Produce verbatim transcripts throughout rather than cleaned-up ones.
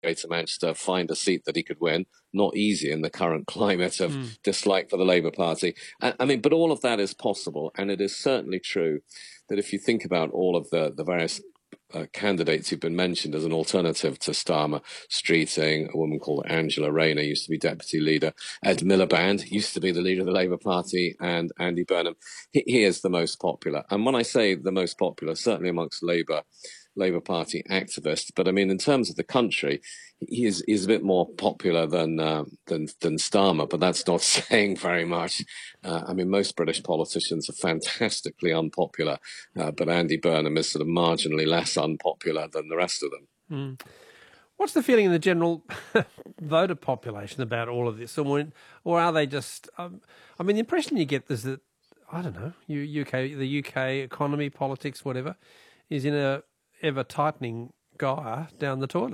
Greater Manchester find a seat that he could win. Not easy in the current climate of mm. dislike for the Labour Party. I, I mean, but all of that is possible. And it is certainly true that if you think about all of the, the various uh, candidates who've been mentioned as an alternative to Starmer, Streeting, a woman called Angela Rayner, used to be deputy leader, Ed Miliband, used to be the leader of the Labour Party, and Andy Burnham, he, he is the most popular. And when I say the most popular, certainly amongst Labour, Labour Party activist, but I mean, in terms of the country, he is is a bit more popular than uh, than than Starmer, but that's not saying very much. Uh, I mean, most British politicians are fantastically unpopular, uh, but Andy Burnham is sort of marginally less unpopular than the rest of them. Mm. What's the feeling in the general voter population about all of this, or or are they just? Um, I mean, the impression you get is that I don't know, U K, the U K economy, politics, whatever, is in a ever-tightening gyre down the toilet.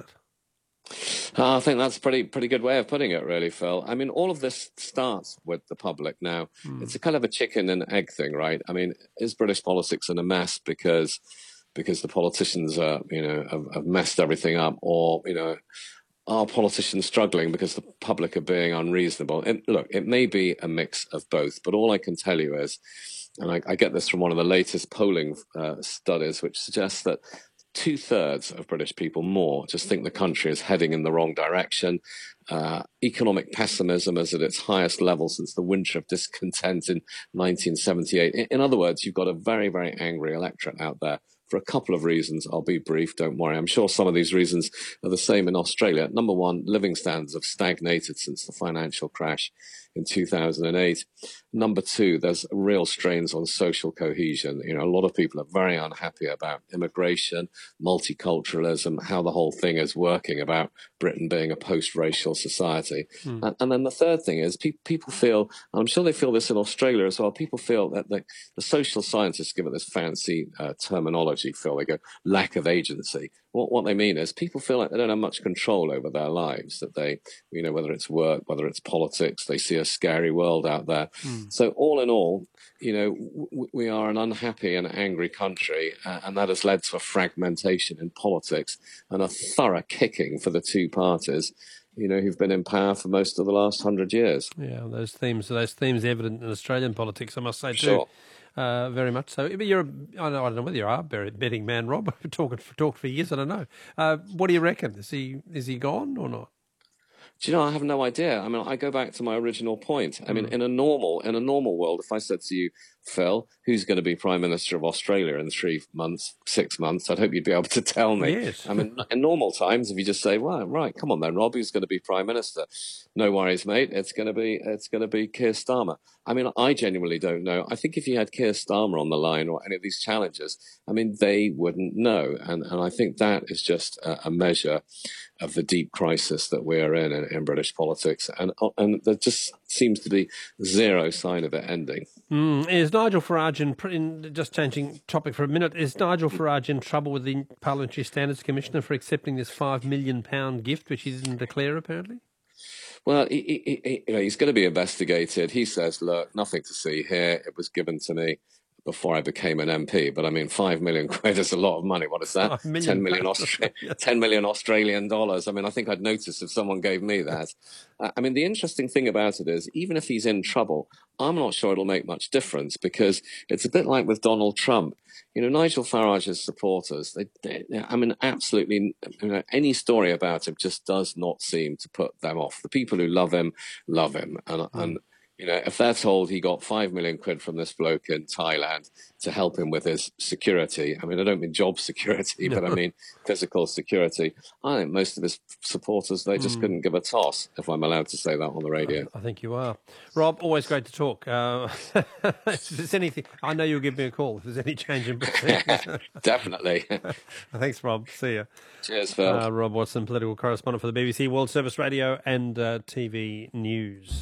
Uh, I think that's a pretty, pretty good way of putting it, really, Phil. I mean, all of this starts with the public now. Mm. It's a kind of a chicken and egg thing, right? I mean, is British politics in a mess because because the politicians are, you know, have, have messed everything up, or, you know, are politicians struggling because the public are being unreasonable? And look, it may be a mix of both, but all I can tell you is, and I, I get this from one of the latest polling uh, studies, which suggests that two-thirds of British people, more, just think the country is heading in the wrong direction. Uh, economic pessimism is at its highest level since the winter of discontent in nineteen seventy-eight. In, in other words, you've got a very, very angry electorate out there for a couple of reasons. I'll be brief, don't worry. I'm sure some of these reasons are the same in Australia. Number one, living standards have stagnated since the financial crash in two thousand eight. Number two, there's real strains on social cohesion. You know, a lot of people are very unhappy about immigration, multiculturalism, how the whole thing is working, about Britain being a post-racial society. Mm. And, and then the third thing is pe- people feel, and I'm sure they feel this in Australia as well, people feel that the, the social scientists give it this fancy uh, terminology, Phil. They go, lack of agency. What, what they mean is people feel like they don't have much control over their lives, that they, you know, whether it's work, whether it's politics, they see a scary world out there. Mm. So all in all, you know, w- we are an unhappy and angry country, uh, and that has led to a fragmentation in politics and a thorough kicking for the two parties, you know, who've been in power for most of the last hundred years. Yeah, those themes, those themes evident in Australian politics, I must say, too. Sure. Uh, very much so. But you're, a, I, don't, I don't know whether you are a betting man, Rob. We've talked for, talked for years. I don't know. Uh, what do you reckon? Is he is he gone or not? Do you know, I have no idea. I mean, I go back to my original point. I mean, in a normal in a normal world, if I said to you, Phil, who's going to be Prime Minister of Australia in three months, six months, I'd hope you'd be able to tell me. Yes. I mean, in normal times, if you just say, well, right, come on then, Rob, who's going to be Prime Minister? No worries, mate. It's going to be it's going to be Keir Starmer. I mean, I genuinely don't know. I think if you had Keir Starmer on the line or any of these challenges, I mean, they wouldn't know. And and I think that is just a, a measure of the deep crisis that we're in, in in British politics. And and there just seems to be zero sign of it ending. Mm, is Nigel Farage, in, in, just changing topic for a minute, is Nigel Farage in trouble with the Parliamentary Standards Commissioner for accepting this five million pounds gift, which he didn't declare, apparently? Well, he, he, he, you know, he's going to be investigated. He says, look, nothing to see here. It was given to me before I became an M P. But I mean, five million quid is a lot of money. What is that? Million ten million, Austra- ten million Australian dollars. I mean, I think I'd notice if someone gave me that. I mean, the interesting thing about it is, even if he's in trouble, I'm not sure it'll make much difference, because it's a bit like with Donald Trump. You know, Nigel Farage's supporters, they, they, I mean, absolutely, you know, any story about him just does not seem to put them off. The people who love him, love him. And, mm. and you know, if they're told he got five million quid from this bloke in Thailand to help him with his security, I mean, I don't mean job security, no. but I mean physical security, I think most of his supporters, they just mm. couldn't give a toss, if I'm allowed to say that on the radio. I, I think you are. Rob, always great to talk. Uh, if there's anything, I know you'll give me a call if there's any change in proceedings. Definitely. Thanks, Rob. See you. Cheers, Phil. Uh, Rob Watson, political correspondent for the B B C World Service Radio and uh, T V News.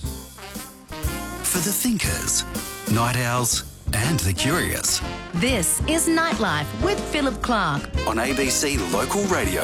For the thinkers, night owls and the curious. This is Nightlife with Philip Clark on A B C Local Radio.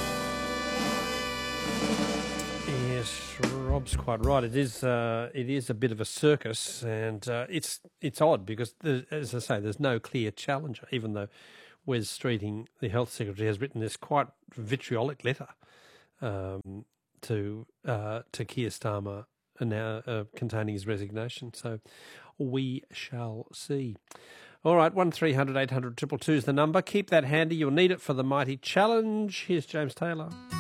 Yes, Rob's quite right. It is uh, it is a bit of a circus, and uh, it's it's odd because, as I say, there's no clear challenger, even though Wes Streeting, the Health Secretary, has written this quite vitriolic letter um, to uh, to Keir Starmer now uh, containing his resignation. So we shall see. All right, one three hundred eight hundred two two two is the number. Keep that handy. You'll need it for the mighty challenge. Here's James Taylor.